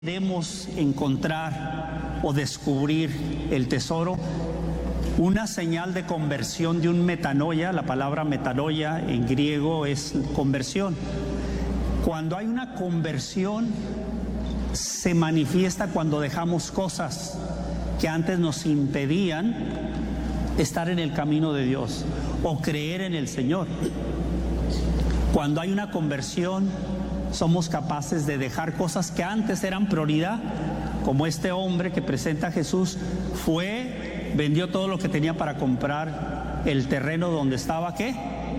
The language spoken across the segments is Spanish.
Queremos encontrar o descubrir el tesoro, una señal de conversión de un metanoia. La palabra metanoia en griego es conversión. Cuando hay una conversión, se manifiesta cuando dejamos cosas que antes nos impedían estar en el camino de Dios o creer en el Señor. Cuando hay una conversión, somos capaces de dejar cosas que antes eran prioridad, como este hombre que presenta a Jesús, vendió todo lo que tenía para comprar el terreno donde estaba, ¿qué?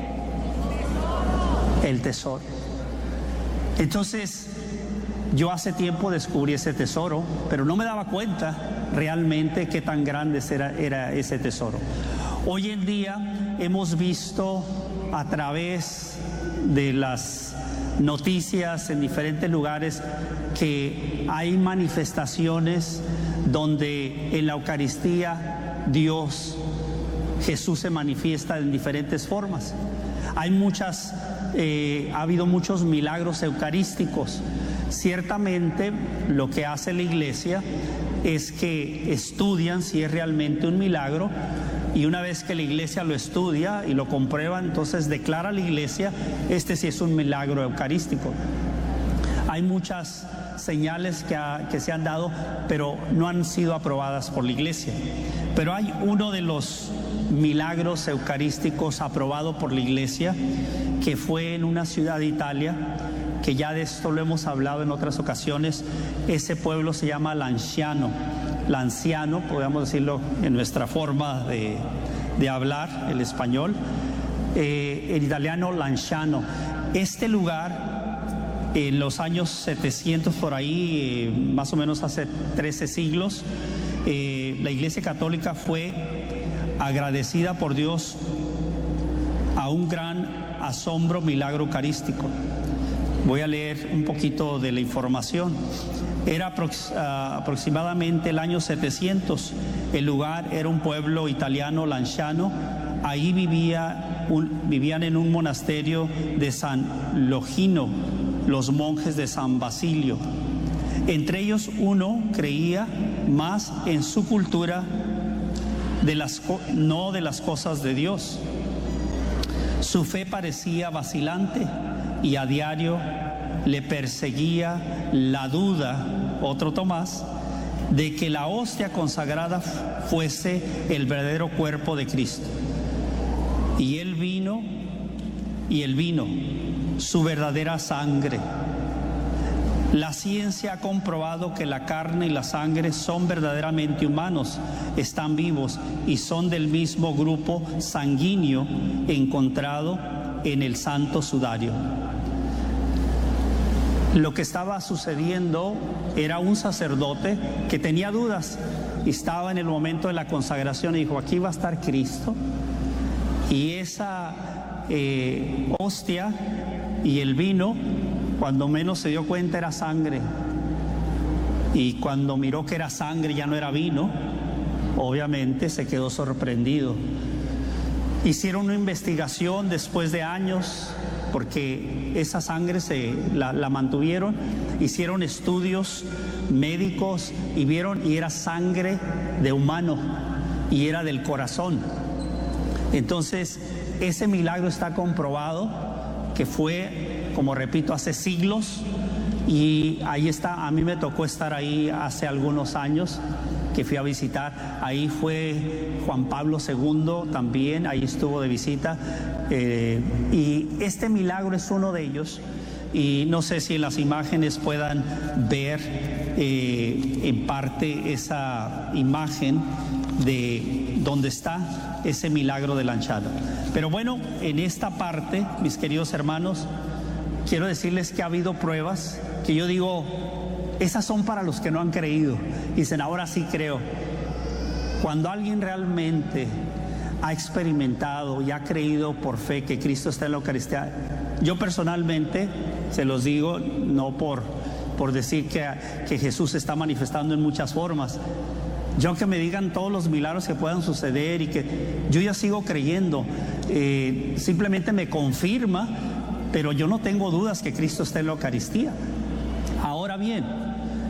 El tesoro. Entonces, yo hace tiempo descubrí ese tesoro, pero no me daba cuenta realmente qué tan grande era ese tesoro. Hoy en día hemos visto a través de las noticias en diferentes lugares que hay manifestaciones donde en la Eucaristía Jesús se manifiesta en diferentes formas. Ha habido muchos milagros eucarísticos. Ciertamente lo que hace la Iglesia es que estudian si es realmente un milagro, y una vez que la Iglesia lo estudia y lo comprueba, entonces declara a la Iglesia, sí es un milagro eucarístico. Hay muchas señales que se han dado, pero no han sido aprobadas por la Iglesia. Pero hay uno de los milagros eucarísticos aprobado por la Iglesia, que fue en una ciudad de Italia, que ya de esto lo hemos hablado en otras ocasiones. Ese pueblo se llama Lanciano, podríamos decirlo en nuestra forma de hablar, el español, en italiano Lanciano. Este lugar, en los años 700 por ahí, más o menos hace 13 siglos, la Iglesia Católica fue agradecida por Dios a un gran asombro, milagro eucarístico. Voy a leer un poquito de la información. Era aproximadamente el año 700. El lugar era un pueblo italiano, Lanciano. Ahí vivían en un monasterio de San Longino los monjes de San Basilio. Entre ellos uno creía más en su cultura no de las cosas de Dios. Su fe parecía vacilante y a diario le perseguía la duda, otro Tomás, de que la hostia consagrada fuese el verdadero cuerpo de Cristo. Y el vino, su verdadera sangre. La ciencia ha comprobado que la carne y la sangre son verdaderamente humanos, están vivos y son del mismo grupo sanguíneo encontrado en el Santo Sudario. Lo que estaba sucediendo era un sacerdote que tenía dudas y estaba en el momento de la consagración y dijo: aquí va a estar Cristo, y esa hostia y el vino, cuando menos se dio cuenta, era sangre, y cuando miró que era sangre, ya no era vino, obviamente se quedó sorprendido. Hicieron una investigación después de años, porque esa sangre la mantuvieron. Hicieron estudios médicos y vieron, y era sangre de humano y era del corazón. Entonces ese milagro está comprobado, que fue, como repito, hace siglos, y ahí está. A mí me tocó estar ahí hace algunos años que fui a visitar. Ahí fue Juan Pablo II también, ahí estuvo de visita, y este milagro es uno de ellos. Y no sé si en las imágenes puedan ver en parte esa imagen de donde está ese milagro de Lanciano. Pero bueno, en esta parte, mis queridos hermanos, quiero decirles que ha habido pruebas que yo digo, esas son para los que no han creído. Dicen: ahora sí creo. Cuando alguien realmente ha experimentado y ha creído por fe que Cristo está en la Eucaristía, yo personalmente se los digo, no por decir que Jesús se está manifestando en muchas formas. Yo, que me digan todos los milagros que puedan suceder y que yo ya sigo creyendo, simplemente me confirma, pero yo no tengo dudas que Cristo está en la Eucaristía. Ahora bien,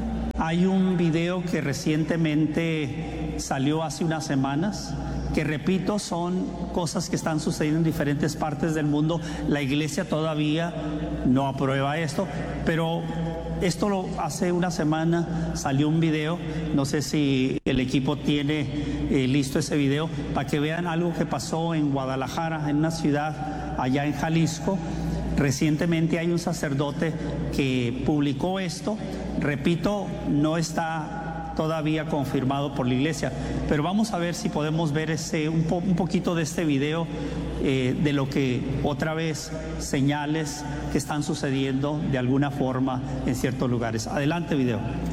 Hay un video que recientemente salió hace unas semanas, que repito, son cosas que están sucediendo en diferentes partes del mundo. La iglesia todavía no aprueba esto, pero hace una semana salió un video, no sé si el equipo tiene listo ese video, para que vean algo que pasó en Guadalajara, en una ciudad allá en Jalisco. Recientemente hay un sacerdote que publicó esto. Repito, no está todavía confirmado por la iglesia, pero vamos a ver si podemos ver un poquito de este video, de lo que otra vez señales que están sucediendo de alguna forma en ciertos lugares. Adelante, video.